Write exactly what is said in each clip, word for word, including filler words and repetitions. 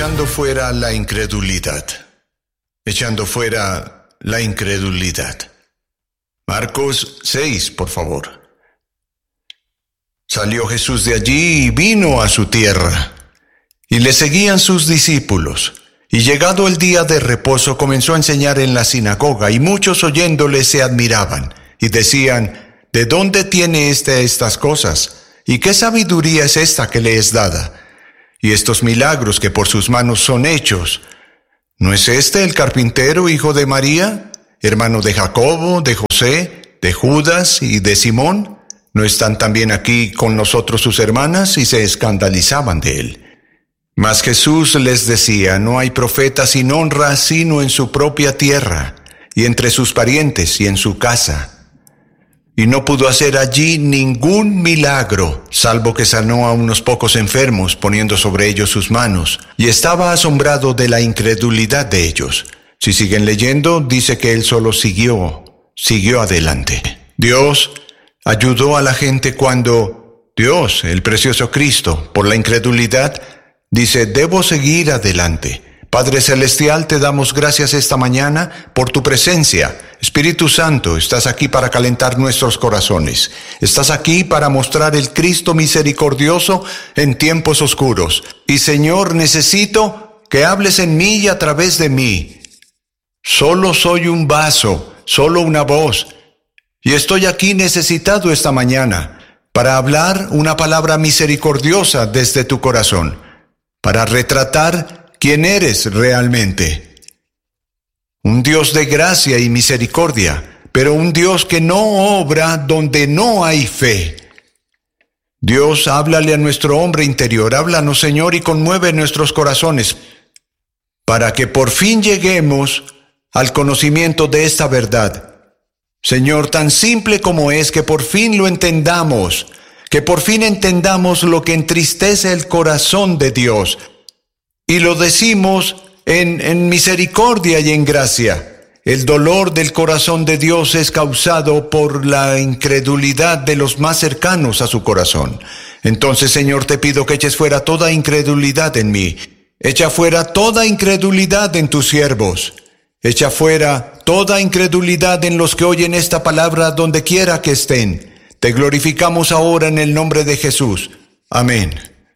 Echando fuera la incredulidad. Echando fuera la incredulidad. Marcos seis, por favor. Salió Jesús de allí y vino a su tierra, y le seguían sus discípulos. Y llegado el día de reposo, comenzó a enseñar en la sinagoga, y muchos oyéndole se admiraban, y decían: ¿de dónde tiene éste estas cosas? ¿Y qué sabiduría es esta que le es dada? Y estos milagros que por sus manos son hechos, ¿no es este el carpintero, hijo de María, hermano de Jacobo, de José, de Judas y de Simón? ¿No están también aquí con nosotros sus hermanas? Y se escandalizaban de él. Mas Jesús les decía: no hay profeta sin honra sino en su propia tierra, y entre sus parientes y en su casa. Y no pudo hacer allí ningún milagro, salvo que sanó a unos pocos enfermos, poniendo sobre ellos sus manos, y estaba asombrado de la incredulidad de ellos. Si siguen leyendo, dice que él solo siguió, siguió adelante. Dios ayudó a la gente cuando Dios, el precioso Cristo, por la incredulidad, dice: debo seguir adelante. Padre Celestial, te damos gracias esta mañana por tu presencia. Espíritu Santo, estás aquí para calentar nuestros corazones. Estás aquí para mostrar el Cristo misericordioso en tiempos oscuros. Y Señor, necesito que hables en mí y a través de mí. Solo soy un vaso, solo una voz. Y estoy aquí necesitado esta mañana para hablar una palabra misericordiosa desde tu corazón, para retratar quién eres realmente. Un Dios de gracia y misericordia, pero un Dios que no obra donde no hay fe. Dios, háblale a nuestro hombre interior, háblanos, Señor, y conmueve nuestros corazones, para que por fin lleguemos al conocimiento de esta verdad. Señor, tan simple como es, que por fin lo entendamos, que por fin entendamos lo que entristece el corazón de Dios, y lo decimos en, en misericordia y en gracia. El dolor del corazón de Dios es causado por la incredulidad de los más cercanos a su corazón. Entonces, Señor, te pido que eches fuera toda incredulidad en mí. Echa fuera toda incredulidad en tus siervos. Echa fuera toda incredulidad en los que oyen esta palabra donde quiera que estén. Te glorificamos ahora en el nombre de Jesús. Amén.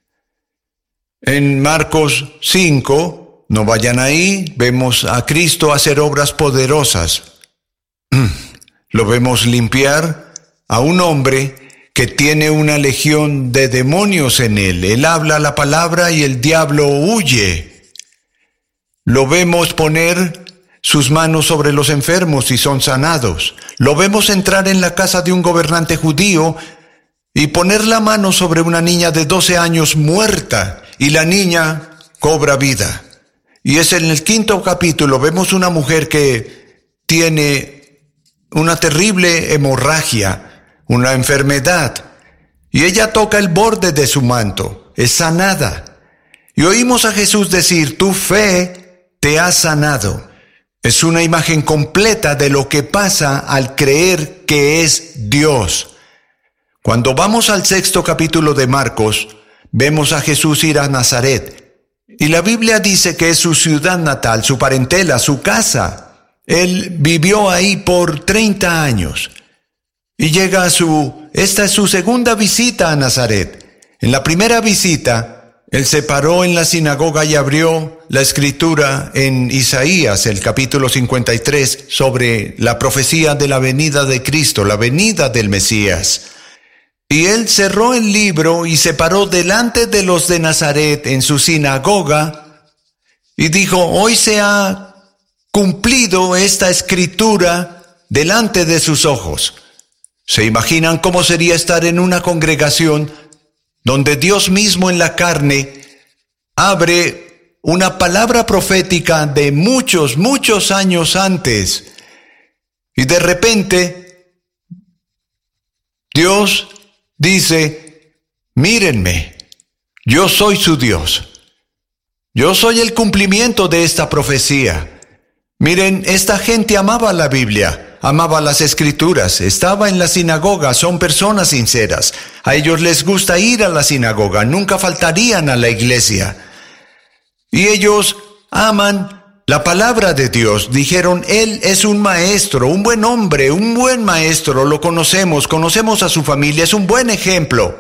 En Marcos cinco, no vayan ahí, vemos a Cristo hacer obras poderosas. Lo vemos limpiar a un hombre que tiene una legión de demonios en él. Él habla la palabra y el diablo huye. Lo vemos poner sus manos sobre los enfermos y son sanados. Lo vemos entrar en la casa de un gobernante judío y poner la mano sobre una niña de doce años muerta, y la niña cobra vida. Y es en el quinto capítulo, vemos una mujer que tiene una terrible hemorragia, una enfermedad, y ella toca el borde de su manto, es sanada. Y oímos a Jesús decir: tu fe te ha sanado. Es una imagen completa de lo que pasa al creer que es Dios. Cuando vamos al sexto capítulo de Marcos, vemos a Jesús ir a Nazaret. Y la Biblia dice que es su ciudad natal, su parentela, su casa. Él vivió ahí por treinta años. Y llega a su, esta es su segunda visita a Nazaret. En la primera visita, él se paró en la sinagoga y abrió la escritura en Isaías, el capítulo cincuenta y tres, sobre la profecía de la venida de Cristo, la venida del Mesías. Y él cerró el libro y se paró delante de los de Nazaret en su sinagoga y dijo: hoy se ha cumplido esta escritura delante de sus ojos. ¿Se imaginan cómo sería estar en una congregación donde Dios mismo en la carne abre una palabra profética de muchos, muchos años antes? Y de repente Dios dice: mírenme, yo soy su Dios. Yo soy el cumplimiento de esta profecía. Miren, esta gente amaba la Biblia, amaba las Escrituras, estaba en la sinagoga, son personas sinceras. A ellos les gusta ir a la sinagoga, nunca faltarían a la iglesia. Y ellos aman la palabra de Dios. Dijeron, Él es un maestro, un buen hombre, un buen maestro. Lo conocemos, conocemos a su familia, es un buen ejemplo.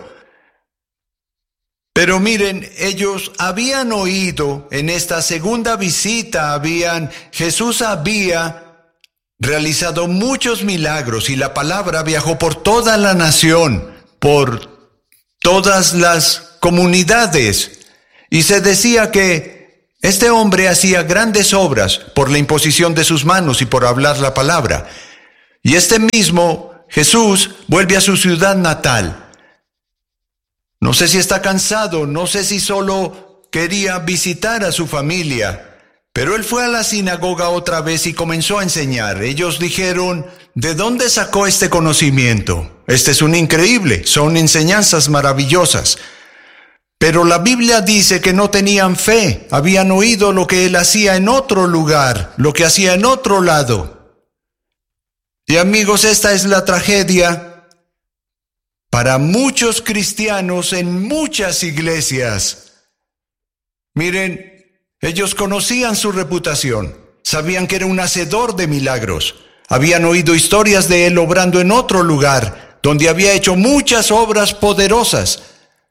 Pero miren, ellos habían oído en esta segunda visita, habían, Jesús había realizado muchos milagros y la palabra viajó por toda la nación, por todas las comunidades. Y se decía que este hombre hacía grandes obras por la imposición de sus manos y por hablar la palabra. Y este mismo Jesús vuelve a su ciudad natal. No sé si está cansado, no sé si solo quería visitar a su familia, pero él fue a la sinagoga otra vez y comenzó a enseñar. Ellos dijeron, ¿de dónde sacó este conocimiento? Este es un increíble, son enseñanzas maravillosas. Pero la Biblia dice que no tenían fe, habían oído lo que él hacía en otro lugar, lo que hacía en otro lado. Y amigos, esta es la tragedia para muchos cristianos en muchas iglesias. Miren, ellos conocían su reputación, sabían que era un hacedor de milagros, habían oído historias de él obrando en otro lugar, donde había hecho muchas obras poderosas.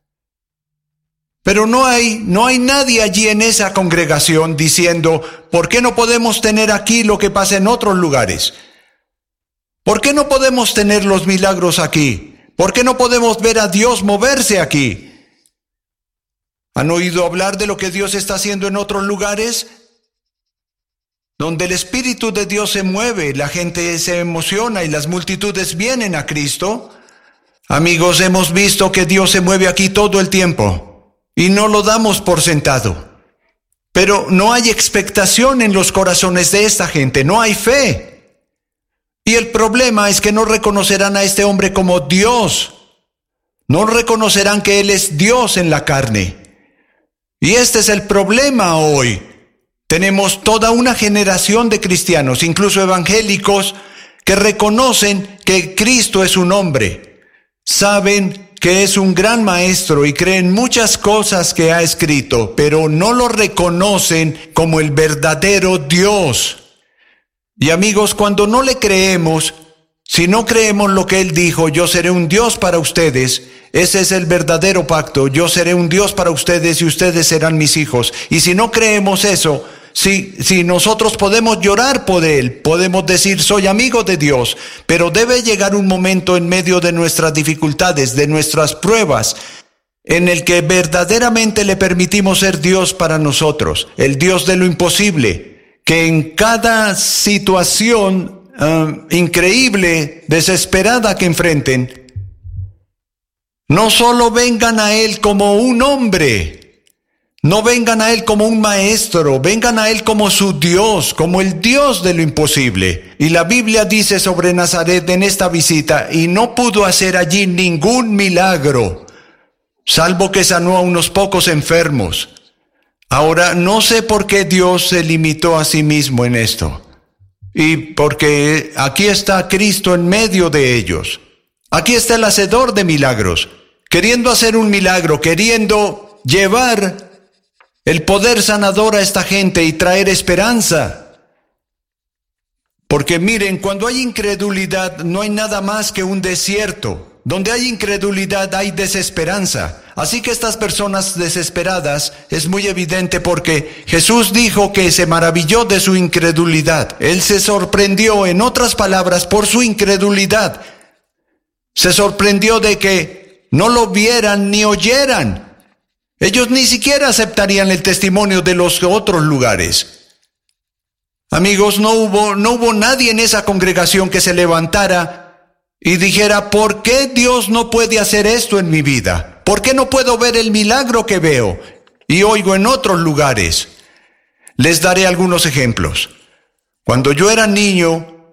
Pero no hay, no hay nadie allí en esa congregación diciendo, ¿por qué no podemos tener aquí lo que pasa en otros lugares? ¿Por qué no podemos tener los milagros aquí? ¿Por qué no podemos ver a Dios moverse aquí? ¿Han oído hablar de lo que Dios está haciendo en otros lugares? Donde el Espíritu de Dios se mueve, la gente se emociona y las multitudes vienen a Cristo. Amigos, hemos visto que Dios se mueve aquí todo el tiempo y no lo damos por sentado. Pero no hay expectación en los corazones de esta gente, no hay fe. Y el problema es que no reconocerán a este hombre como Dios. No reconocerán que Él es Dios en la carne. Y este es el problema hoy. Tenemos toda una generación de cristianos, incluso evangélicos, que reconocen que Cristo es un hombre. Saben que es un gran maestro y creen muchas cosas que ha escrito, pero no lo reconocen como el verdadero Dios. Y amigos, cuando no le creemos, si no creemos lo que Él dijo, yo seré un Dios para ustedes, ese es el verdadero pacto, yo seré un Dios para ustedes y ustedes serán mis hijos. Y si no creemos eso, si, si nosotros podemos llorar por Él, podemos decir, soy amigo de Dios, pero debe llegar un momento en medio de nuestras dificultades, de nuestras pruebas, en el que verdaderamente le permitimos ser Dios para nosotros, el Dios de lo imposible. Que en cada situación uh, increíble, desesperada que enfrenten, no solo vengan a Él como un hombre, no vengan a Él como un maestro, vengan a Él como su Dios, como el Dios de lo imposible. Y la Biblia dice sobre Nazaret en esta visita, y no pudo hacer allí ningún milagro, salvo que sanó a unos pocos enfermos. Ahora, no sé por qué Dios se limitó a sí mismo en esto. Y porque aquí está Cristo en medio de ellos. Aquí está el hacedor de milagros, queriendo hacer un milagro, queriendo llevar el poder sanador a esta gente y traer esperanza. Porque miren, cuando hay incredulidad, no hay nada más que un desierto. Donde hay incredulidad hay desesperanza. Así que estas personas desesperadas es muy evidente porque Jesús dijo que se maravilló de su incredulidad. Él se sorprendió, en otras palabras, por su incredulidad. Se sorprendió de que no lo vieran ni oyeran. Ellos ni siquiera aceptarían el testimonio de los otros lugares. Amigos, no hubo, no hubo nadie en esa congregación que se levantara y dijera, ¿por qué Dios no puede hacer esto en mi vida? ¿Por qué no puedo ver el milagro que veo y oigo en otros lugares? Les daré algunos ejemplos. Cuando yo era niño,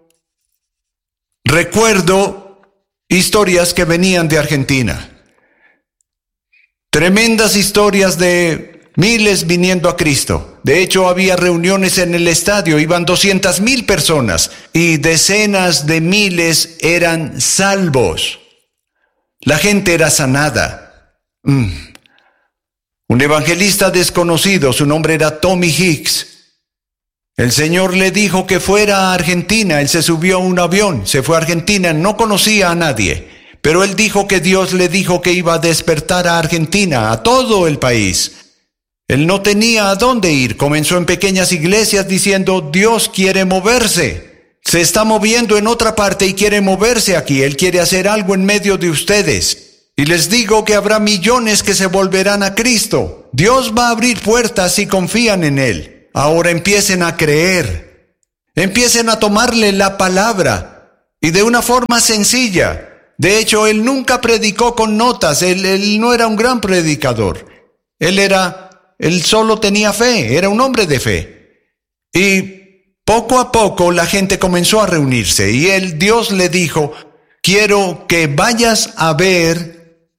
recuerdo historias que venían de Argentina. Tremendas historias de miles viniendo a Cristo. De hecho, había reuniones en el estadio, iban doscientas mil personas y decenas de miles eran salvos. La gente era sanada. Mm. un evangelista desconocido, su nombre era Tommy Hicks. El Señor le dijo que fuera a Argentina, él se subió a un avión, se fue a Argentina, no conocía a nadie, pero él dijo que Dios le dijo que iba a despertar a Argentina, a todo el país. Él no tenía a dónde ir, comenzó en pequeñas iglesias diciendo, Dios quiere moverse, se está moviendo en otra parte y quiere moverse aquí, Él quiere hacer algo en medio de ustedes. Y les digo que habrá millones que se volverán a Cristo. Dios va a abrir puertas si confían en Él. Ahora empiecen a creer, empiecen a tomarle la palabra y de una forma sencilla. De hecho, él nunca predicó con notas, él, él no era un gran predicador. Él era, él solo tenía fe, era un hombre de fe. Y poco a poco la gente comenzó a reunirse y él, Dios le dijo, quiero que vayas a ver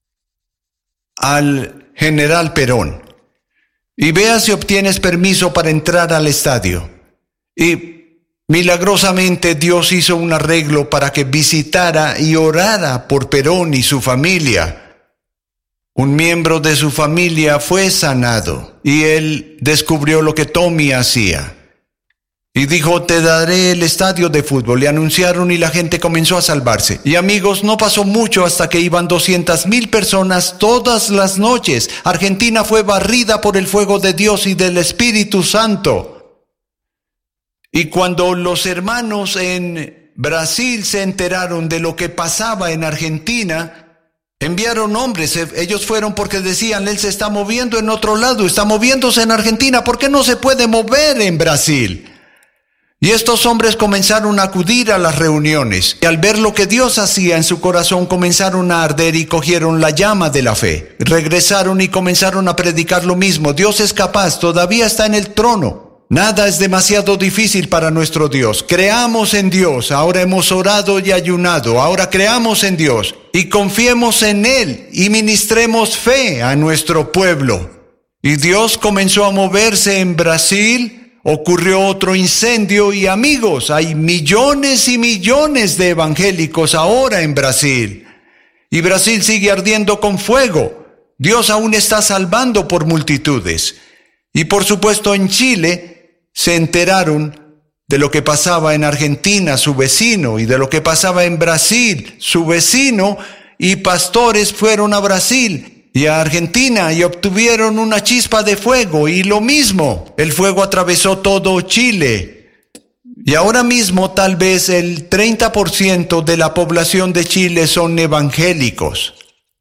al general Perón. Y vea si obtienes permiso para entrar al estadio. Y milagrosamente Dios hizo un arreglo para que visitara y orara por Perón y su familia. Un miembro de su familia fue sanado y él descubrió lo que Tommy hacía. Y dijo, te daré el estadio de fútbol. Le anunciaron y la gente comenzó a salvarse. Y amigos, no pasó mucho hasta que iban doscientas mil personas todas las noches. Argentina fue barrida por el fuego de Dios y del Espíritu Santo. Y cuando los hermanos en Brasil se enteraron de lo que pasaba en Argentina, enviaron hombres. Ellos fueron porque decían, él se está moviendo en otro lado, está moviéndose en Argentina. ¿Por qué no se puede mover en Brasil? Y estos hombres comenzaron a acudir a las reuniones, y al ver lo que Dios hacía en su corazón, comenzaron a arder y cogieron la llama de la fe. Regresaron y comenzaron a predicar lo mismo. Dios es capaz, todavía está en el trono. Nada es demasiado difícil para nuestro Dios. Creamos en Dios, ahora hemos orado y ayunado, ahora creamos en Dios, y confiemos en Él, y ministremos fe a nuestro pueblo. Y Dios comenzó a moverse en Brasil. Ocurrió otro incendio y amigos, hay millones y millones de evangélicos ahora en Brasil. Y Brasil sigue ardiendo con fuego. Dios aún está salvando por multitudes. Y por supuesto en Chile se enteraron de lo que pasaba en Argentina, su vecino, y de lo que pasaba en Brasil, su vecino, y pastores fueron a Brasil y a Argentina y obtuvieron una chispa de fuego y lo mismo, el fuego atravesó todo Chile. Y ahora mismo tal vez el treinta por ciento de la población de Chile son evangélicos.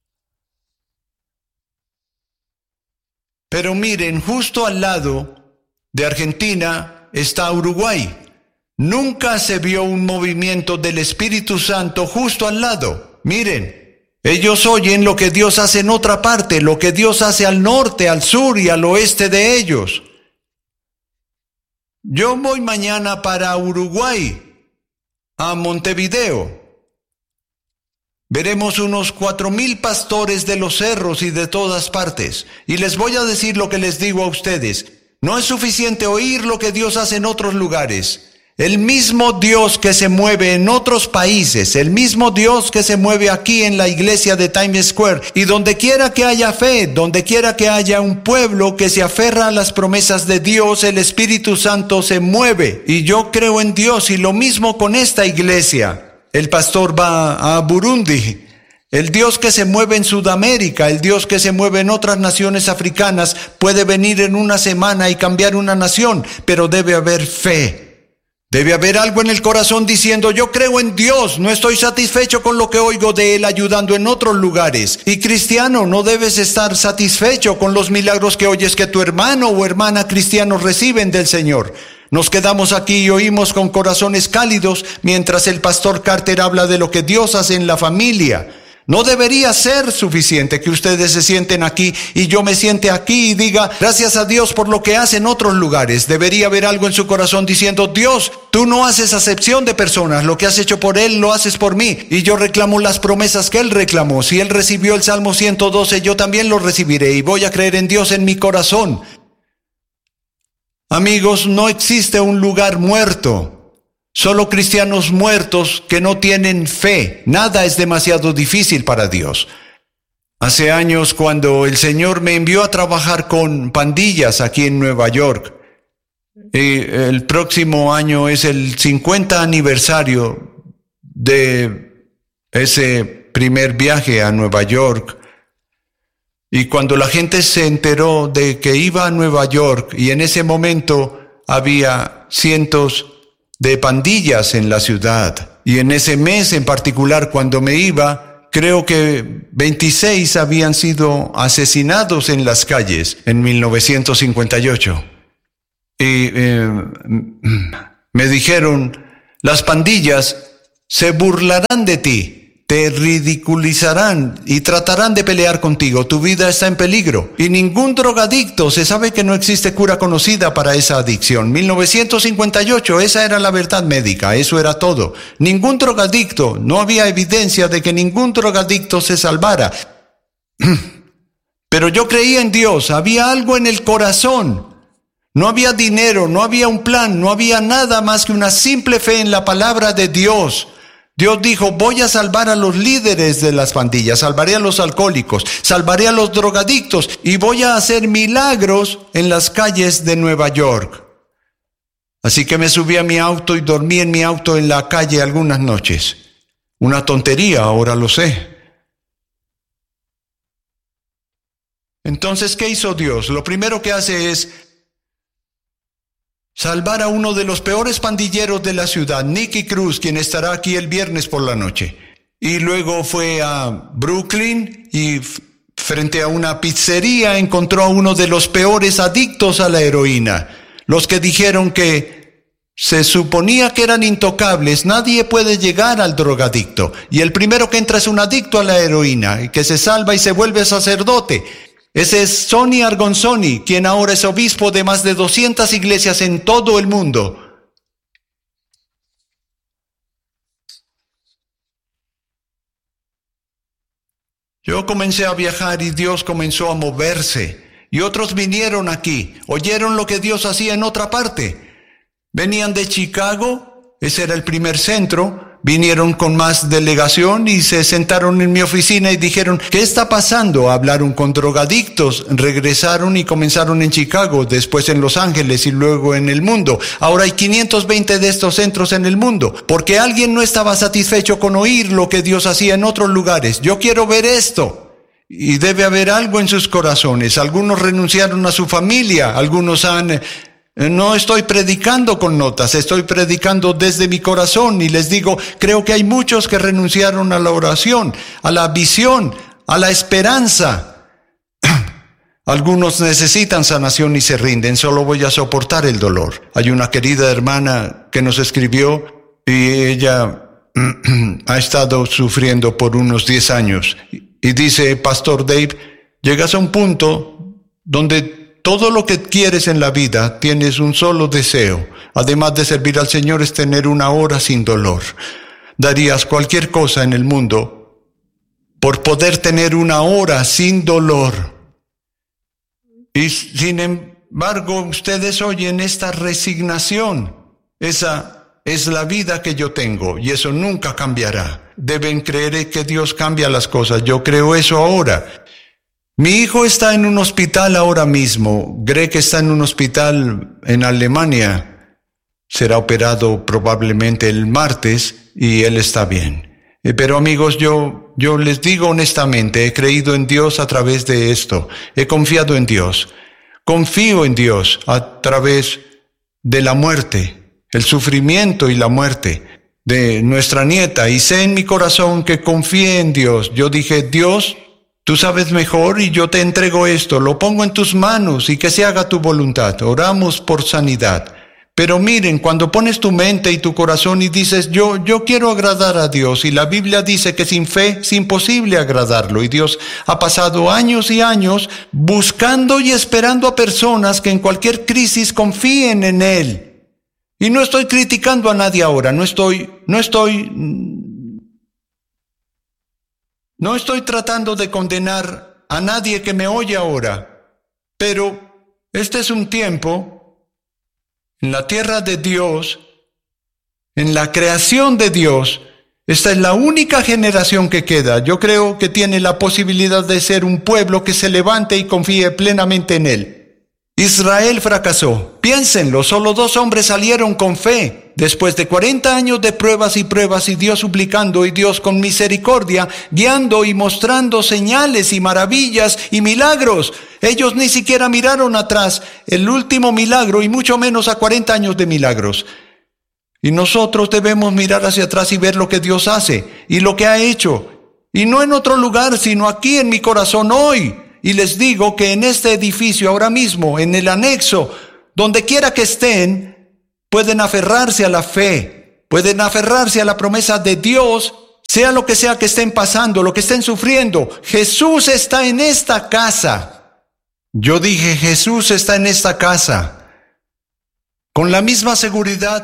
Pero miren, justo al lado de Argentina está Uruguay. Nunca se vio un movimiento del Espíritu Santo justo al lado. Miren. Ellos oyen lo que Dios hace en otra parte, lo que Dios hace al norte, al sur y al oeste de ellos. Yo voy mañana para Uruguay, a Montevideo. Veremos unos cuatro mil pastores de los cerros y de todas partes. Y les voy a decir lo que les digo a ustedes. No es suficiente oír lo que Dios hace en otros lugares. El mismo Dios que se mueve en otros países, el mismo Dios que se mueve aquí en la iglesia de Times Square, y donde quiera que haya fe, donde quiera que haya un pueblo que se aferra a las promesas de Dios, el Espíritu Santo se mueve. Y yo creo en Dios, y lo mismo con esta iglesia. El pastor va a Burundi. El Dios que se mueve en Sudamérica, el Dios que se mueve en otras naciones africanas, puede venir en una semana y cambiar una nación, pero debe haber fe. Debe haber algo en el corazón diciendo, yo creo en Dios, no estoy satisfecho con lo que oigo de Él ayudando en otros lugares. Y cristiano, no debes estar satisfecho con los milagros que oyes que tu hermano o hermana cristianos reciben del Señor. Nos quedamos aquí y oímos con corazones cálidos mientras el pastor Carter habla de lo que Dios hace en la familia. No debería ser suficiente que ustedes se sienten aquí y yo me siente aquí y diga, gracias a Dios por lo que hace en otros lugares. Debería haber algo en su corazón diciendo, Dios, tú no haces acepción de personas. Lo que has hecho por Él, lo haces por mí. Y yo reclamo las promesas que Él reclamó. Si Él recibió el Salmo ciento doce, yo también lo recibiré y voy a creer en Dios en mi corazón. Amigos, no existe un lugar muerto. Solo cristianos muertos que no tienen fe. Nada es demasiado difícil para Dios. Hace años, cuando el Señor me envió a trabajar con pandillas aquí en Nueva York, y el próximo año es el cincuenta aniversario de ese primer viaje a Nueva York. Y cuando la gente se enteró de que iba a Nueva York, y en ese momento había cientos de pandillas en la ciudad, y en ese mes en particular cuando me iba, creo que veintiséis habían sido asesinados en las calles en mil novecientos cincuenta y ocho. Y eh, me dijeron, las pandillas se burlarán de ti, te ridiculizarán y tratarán de pelear contigo. Tu vida está en peligro. Y ningún drogadicto, se sabe que no existe cura conocida para esa adicción. mil novecientos cincuenta y ocho, esa era la verdad médica, eso era todo. Ningún drogadicto, no había evidencia de que ningún drogadicto se salvara. Pero yo creía en Dios, había algo en el corazón. No había dinero, no había un plan, no había nada más que una simple fe en la palabra de Dios. Dios dijo, voy a salvar a los líderes de las pandillas, salvaré a los alcohólicos, salvaré a los drogadictos y voy a hacer milagros en las calles de Nueva York. Así que me subí a mi auto y dormí en mi auto en la calle algunas noches. Una tontería, ahora lo sé. Entonces, ¿qué hizo Dios? Lo primero que hace es salvar a uno de los peores pandilleros de la ciudad, Nicky Cruz, quien estará aquí el viernes por la noche. Y luego fue a Brooklyn y f- frente a una pizzería encontró a uno de los peores adictos a la heroína. Los que dijeron que se suponía que eran intocables, nadie puede llegar al drogadicto. Y el primero que entra es un adicto a la heroína, y que se salva y se vuelve sacerdote. Ese es Sonny Argonzoni, quien ahora es obispo de más de doscientas iglesias en todo el mundo. Yo comencé a viajar y Dios comenzó a moverse. Y otros vinieron aquí, oyeron lo que Dios hacía en otra parte. Venían de Chicago, ese era el primer centro. Vinieron con más delegación y se sentaron en mi oficina y dijeron, ¿qué está pasando? Hablaron con drogadictos, regresaron y comenzaron en Chicago, después en Los Ángeles y luego en el mundo. Ahora hay quinientos veinte de estos centros en el mundo, porque alguien no estaba satisfecho con oír lo que Dios hacía en otros lugares. Yo quiero ver esto. Y debe haber algo en sus corazones. Algunos renunciaron a su familia, algunos han... No estoy predicando con notas, estoy predicando desde mi corazón y les digo, creo que hay muchos que renunciaron a la oración, a la visión, a la esperanza. Algunos necesitan sanación y se rinden, solo voy a soportar el dolor. Hay una querida hermana que nos escribió y ella ha estado sufriendo por unos diez años. Y dice, Pastor Dave, llegas a un punto donde todo lo que quieres en la vida, tienes un solo deseo, además de servir al Señor, es tener una hora sin dolor. Darías cualquier cosa en el mundo por poder tener una hora sin dolor. Y sin embargo, ustedes oyen esta resignación. Esa es la vida que yo tengo y eso nunca cambiará. Deben creer que Dios cambia las cosas. Yo creo eso ahora. Mi hijo está en un hospital ahora mismo. Greg está en un hospital en Alemania. Será operado probablemente el martes y él está bien. Eh, pero amigos, yo, yo les digo honestamente, he creído en Dios a través de esto. He confiado en Dios. Confío en Dios a través de la muerte, el sufrimiento y la muerte de nuestra nieta. Y sé en mi corazón que confié en Dios. Yo dije, Dios, tú sabes mejor y yo te entrego esto, lo pongo en tus manos y que se haga tu voluntad. Oramos por sanidad. Pero miren, cuando pones tu mente y tu corazón y dices, yo, yo quiero agradar a Dios, y la Biblia dice que sin fe es imposible agradarlo, y Dios ha pasado años y años buscando y esperando a personas que en cualquier crisis confíen en Él. Y no estoy criticando a nadie ahora, no estoy, no estoy... No estoy tratando de condenar a nadie que me oye ahora, pero este es un tiempo en la tierra de Dios, en la creación de Dios, Esta es la única generación que queda. Yo creo que tiene la posibilidad de ser un pueblo que se levante y confíe plenamente en él. Israel fracasó. Piénsenlo, solo dos hombres salieron con fe. Después de cuarenta años de pruebas y pruebas y Dios suplicando y Dios con misericordia, guiando y mostrando señales y maravillas y milagros. Ellos ni siquiera miraron atrás el último milagro y mucho menos a cuarenta años de milagros. Y nosotros debemos mirar hacia atrás y ver lo que Dios hace y lo que ha hecho. Y no en otro lugar, sino aquí en mi corazón hoy. Y les digo que en este edificio ahora mismo, en el anexo, donde quiera que estén, pueden aferrarse a la fe, pueden aferrarse a la promesa de Dios, sea lo que sea que estén pasando, lo que estén sufriendo. Jesús está en esta casa. Yo dije, Jesús está en esta casa. Con la misma seguridad